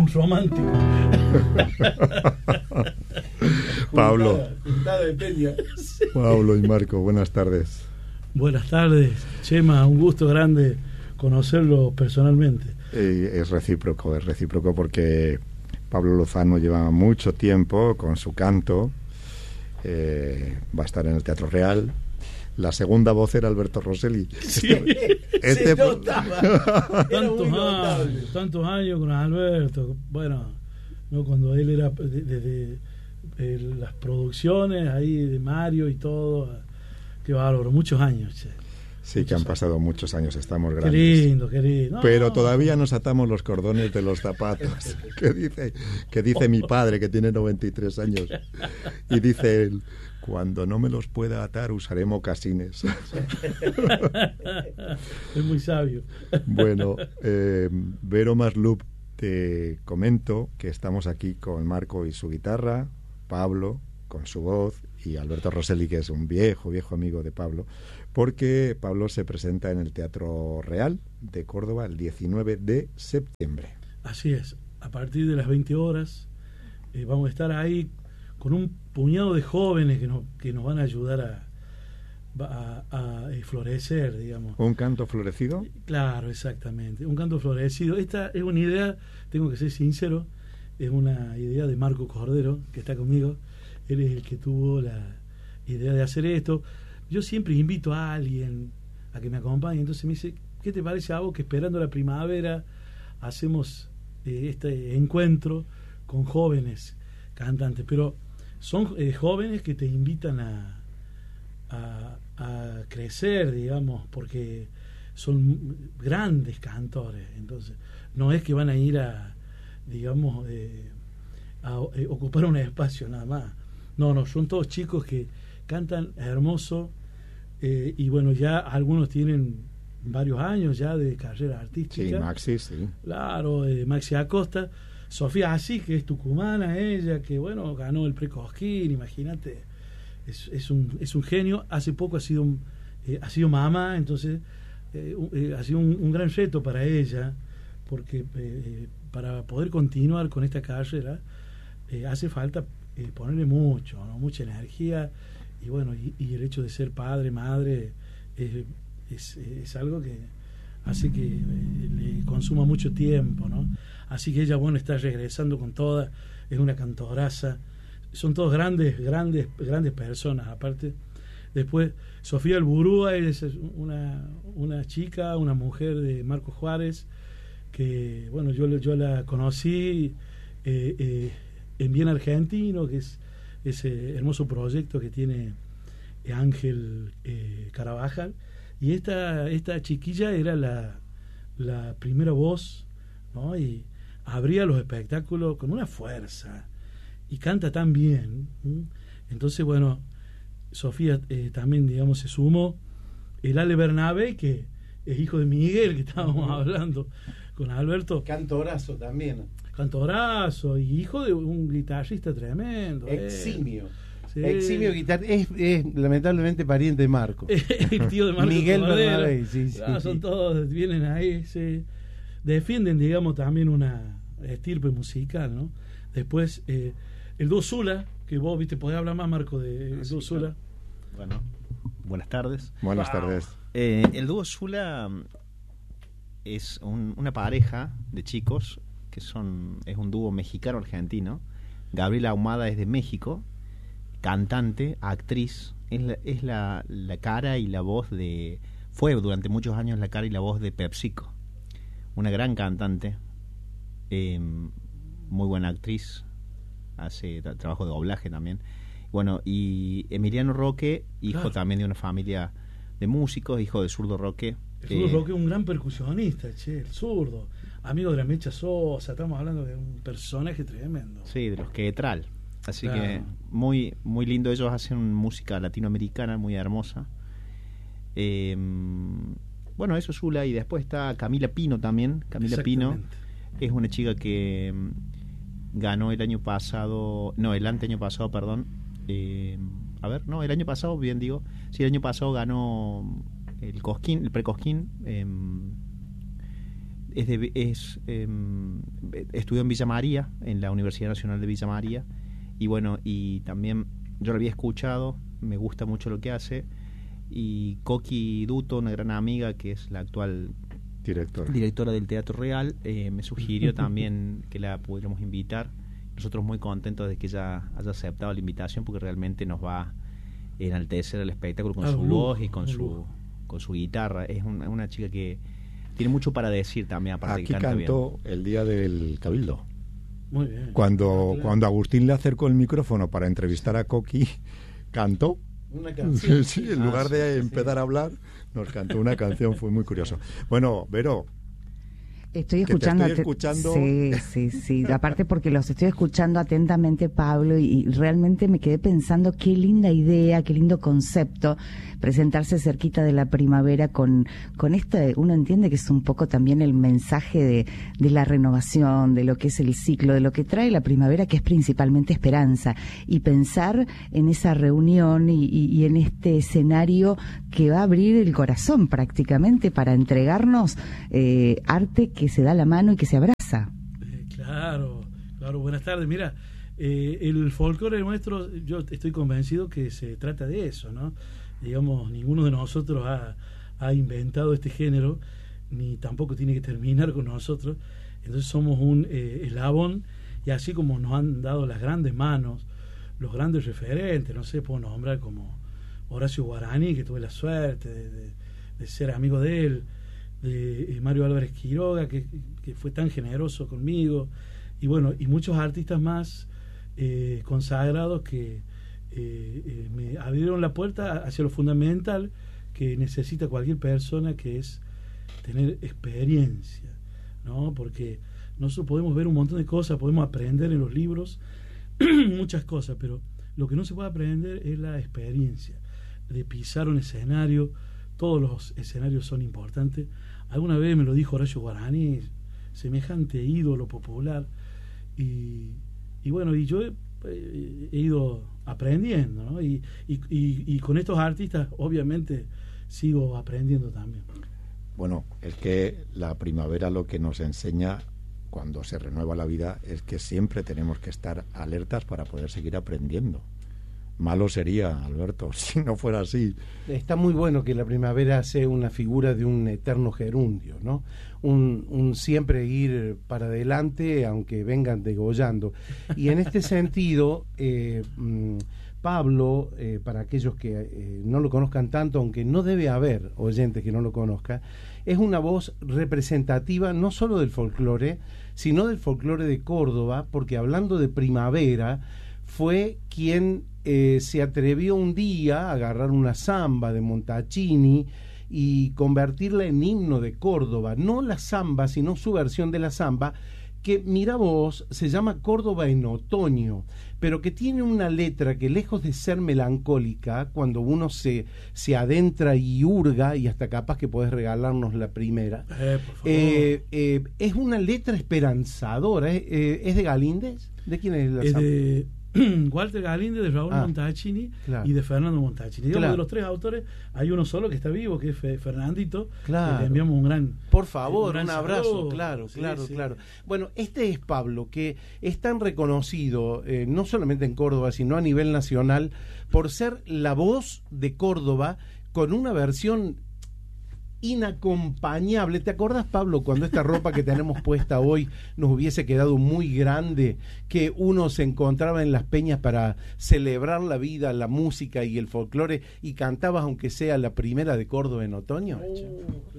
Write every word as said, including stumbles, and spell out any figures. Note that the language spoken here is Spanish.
un romántico. Pablo. Juntada, juntada de Peña. Sí. Pablo y Marco, buenas tardes. Buenas tardes, Chema, un gusto grande conocerlo personalmente. Eh, es recíproco, es recíproco porque Pablo Lozano lleva mucho tiempo con su canto, eh, va a estar en el Teatro Real. La segunda voz era Alberto Rosselli. Sí, este se notaba. tantos, años, tantos años con Alberto. Bueno, no cuando él era desde eh, las producciones ahí de Mario y todo. Qué bárbaro, muchos años. Che. Sí, muchos que han años. pasado muchos años, estamos grandes. Qué lindo, qué lindo. No, Pero todavía nos atamos los cordones de los zapatos. que dice, que dice mi padre, que tiene noventa y tres años. Y dice él, cuando no me los pueda atar, usaré mocasines. Es muy sabio. Bueno, eh, Vero Maslup, te comento que estamos aquí con Marco y su guitarra, Pablo con su voz y Alberto Rosselli, que es un viejo, viejo amigo de Pablo, porque Pablo se presenta en el Teatro Real de Córdoba el diecinueve de septiembre. Así es, a partir de las veinte horas eh, vamos a estar ahí con un puñado de jóvenes que nos, que nos van a ayudar a, a, a, a florecer, digamos. ¿Un canto florecido? Claro, exactamente, un canto florecido. Esta es una idea, tengo que ser sincero, es una idea de Marco Cordero, que está conmigo. Él es el que tuvo la idea de hacer esto. Yo siempre invito a alguien a que me acompañe, entonces me dice, ¿qué te parece a vos que esperando la primavera hacemos eh, este encuentro con jóvenes cantantes? Pero son eh, jóvenes que te invitan a, a, a crecer, digamos, porque son grandes cantores, entonces no es que van a ir a, digamos, eh, a eh, ocupar un espacio nada más. No, no, son todos chicos que cantan hermoso, eh, y bueno, ya algunos tienen varios años ya de carrera artística. Sí, Maxi, sí. Claro, eh, Maxi Acosta, Sofía Así, que es tucumana ella, que bueno, ganó el Precosquín, imagínate, es, es, un, es un genio. Hace poco ha sido, un, eh, ha sido mamá, entonces eh, eh, ha sido un, un gran reto para ella, porque eh, para poder continuar con esta carrera eh, hace falta eh, ponerle mucho, ¿no? Mucha energía, y bueno, y, y el hecho de ser padre, madre, eh, es, es algo que hace que eh, le consuma mucho tiempo, ¿no? Así que ella, bueno, está regresando con toda, es una cantoraza, son todos grandes, grandes, grandes personas, aparte. Después, Sofía Alburúa es una, una chica, una mujer de Marco Juárez, que, bueno, yo, yo la conocí eh, eh, en Bien Argentino, que es ese hermoso proyecto que tiene Ángel eh, Carabajal, y esta, esta chiquilla era la, la primera voz, ¿no? Y abría los espectáculos con una fuerza, y canta tan bien, ¿sí? Entonces, bueno, Sofía eh, también, digamos, se sumó. El Ale Bernabé, que es hijo de Miguel, que estábamos hablando con Alberto. Cantorazo también. Cantorazo, y hijo de un guitarrista tremendo. Eximio. Eh. Sí. Eximio guitarra. Es, es lamentablemente pariente de Marco. El tío de Marco Miguel Cordero. Bernabé, sí, sí. Ah, son todos, vienen ahí, sí. Defienden, digamos, también una estirpe musical, ¿no? Después, eh, el dúo Zula, que vos, viste, podés hablar más, Marco, de el dúo Zula. Claro. Bueno, buenas tardes. Buenas Wow. tardes. Eh, el dúo Zula es un, una pareja de chicos que son, es un dúo mexicano-argentino. Gabriela Ahumada es de México, cantante, actriz, es, la, es la, la cara y la voz de, fue durante muchos años la cara y la voz de PepsiCo, una gran cantante, eh, muy buena actriz, hace tra- trabajo de doblaje también. Bueno, y Emiliano Roque, hijo Claro. también de una familia de músicos, hijo de Zurdo Roque. El zurdo eh, Roque es un gran percusionista, che, el zurdo. Amigo de la Mecha Sosa, estamos hablando de un personaje tremendo. Sí, de los Quetral. Así Claro. que muy muy lindo. Ellos hacen música latinoamericana muy hermosa. Eh, bueno, eso es Zula. Y después está Camila Pino también. Camila Pino Exactamente. es una chica que mm, ganó el año pasado, no, el anteaño pasado, perdón. Eh, a ver, no, el año pasado, bien digo. Sí, el año pasado ganó el Cosquín, el Precosquín. Eh, es, de, es eh, estudió en Villa María, en la Universidad Nacional de Villa María, y bueno, y también yo lo había escuchado, me gusta mucho lo que hace, y Coqui Duto, una gran amiga que es la actual directora, directora del Teatro Real, eh, me sugirió también que la pudiéramos invitar. Nosotros muy contentos de que ella haya aceptado la invitación, porque realmente nos va a enaltecer el espectáculo con ah, su lujo, voz y con su con su guitarra. Es una, una chica que tiene mucho para decir también, aparte aquí que canta cantó bien. El día del Cabildo. Muy bien. Cuando, Ah, claro. cuando Agustín le acercó el micrófono para entrevistar a Coqui, cantó. Una canción. Sí, en Ah, lugar de sí, sí, empezar sí. a hablar, nos cantó una canción, fue muy curioso. Bueno, Vero, Estoy que te escuchando. estoy ate- escuchando. Sí, sí, sí. Aparte porque los estoy escuchando atentamente, Pablo, y, y realmente me quedé pensando qué linda idea, qué lindo concepto, presentarse cerquita de la primavera con, con esto. Uno entiende que es un poco también el mensaje de, de la renovación, de lo que es el ciclo, de lo que trae la primavera, que es principalmente esperanza. Y pensar en esa reunión y, y, y en este escenario que va a abrir el corazón prácticamente para entregarnos eh, arte que se da la mano y que se abraza. Eh, claro, claro, buenas tardes. Mira, eh, el folclore nuestro, yo estoy convencido que se trata de eso, ¿no? Digamos, ninguno de nosotros ha, ha inventado este género, ni tampoco tiene que terminar con nosotros. Entonces somos un eh, eslabón, y así como nos han dado las grandes manos, los grandes referentes, no sé, puedo nombrar como Horacio Guaraní, que tuve la suerte de, de, de ser amigo de él, de Mario Álvarez Quiroga, que, que fue tan generoso conmigo, y bueno, y muchos artistas más eh, consagrados que eh, eh, me abrieron la puerta hacia lo fundamental que necesita cualquier persona, que es tener experiencia, ¿no? Porque nosotros podemos ver un montón de cosas, podemos aprender en los libros muchas cosas, pero lo que no se puede aprender es la experiencia de pisar un escenario. Todos los escenarios son importantes. Alguna vez me lo dijo Horacio Guaraní, semejante ídolo popular, y, y bueno, y yo he, he ido aprendiendo, ¿no? Y, y, y, y con estos artistas obviamente sigo aprendiendo también. Bueno, es que la primavera lo que nos enseña cuando se renueva la vida es que siempre tenemos que estar alertas para poder seguir aprendiendo. Malo sería, Alberto, si no fuera así. Está muy bueno que la primavera sea una figura de un eterno gerundio, ¿no? Un, un siempre ir para adelante, aunque vengan degollando. Y en este sentido, eh, Pablo, eh, para aquellos que eh, no lo conozcan tanto, aunque no debe haber oyentes que no lo conozcan, es una voz representativa no solo del folclore, sino del folclore de Córdoba, porque hablando de primavera, fue quien eh, se atrevió un día a agarrar una samba de Montalcini y convertirla en himno de Córdoba, no la samba, sino su versión de la samba, que, mira vos, se llama Córdoba en otoño, pero que tiene una letra que, lejos de ser melancólica, cuando uno se, se adentra y hurga, y hasta capaz que podés regalarnos la primera, Eh, por favor. eh, eh, es una letra esperanzadora. ¿Eh? Eh, ¿Es de Galíndez? ¿De quién es la Es samba? de Walter Galíndez, de Raúl Ah, Montalcini, claro. y de Fernando Montalcini. Digamos, Claro. de los tres autores hay uno solo que está vivo, que es Fe- Fernandito. Claro. Que le enviamos un gran, Por favor, un gran un abrazo, saludo. claro, Sí, claro, sí. claro. Bueno, este es Pablo, que es tan reconocido, eh, no solamente en Córdoba, sino a nivel nacional, por ser la voz de Córdoba con una versión inacompañable. ¿Te acordás, Pablo, cuando esta ropa que tenemos puesta hoy nos hubiese quedado muy grande, que uno se encontraba en las peñas para celebrar la vida, la música y el folclore, y cantabas aunque sea la primera de Córdoba en otoño? Oh,